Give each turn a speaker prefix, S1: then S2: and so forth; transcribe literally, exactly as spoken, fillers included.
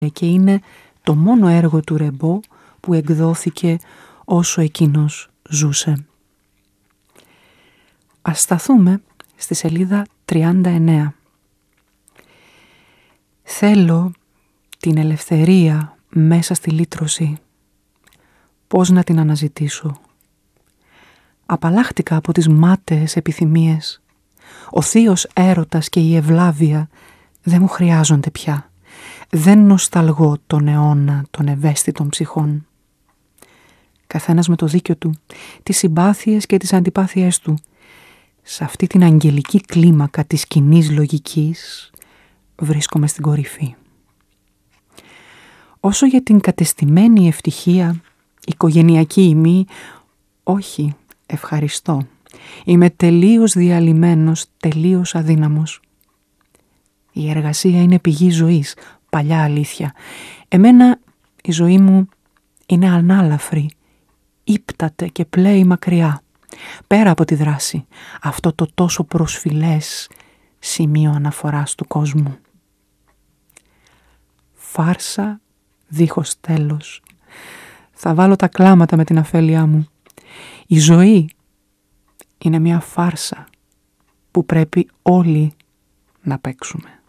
S1: και είναι το μόνο έργο του Ρεμπό που εκδόθηκε όσο εκείνος ζούσε. Ας σταθούμε στη σελίδα τριάντα εννέα. Θέλω την ελευθερία μέσα στη λύτρωση. Πώς να την αναζητήσω? Απαλλάχτηκα από τις μάταιες επιθυμίες. Ο θείος έρωτας και η ευλάβεια δεν μου χρειάζονται πια. Δεν νοσταλγώ τον αιώνα των ευαίσθητων ψυχών. Καθένας με το δίκιο του, τις συμπάθειες και τις αντιπάθειές του. Σε αυτή την αγγελική κλίμακα της κοινής λογικής βρίσκομαι στην κορυφή. Όσο για την κατεστημένη ευτυχία, οικογενειακή ημί, όχι, ευχαριστώ. Είμαι τελείως διαλυμένος, τελείως αδύναμος. Η εργασία είναι πηγή ζωής, παλιά αλήθεια. Εμένα η ζωή μου είναι ανάλαφρη, ύπταται και πλέει μακριά, πέρα από τη δράση, αυτό το τόσο προσφυλές σημείο αναφοράς του κόσμου. Φάρσα δίχως τέλος. Θα βάλω τα κλάματα με την αφέλειά μου. Η ζωή είναι μια φάρσα που πρέπει όλοι να παίξουμε.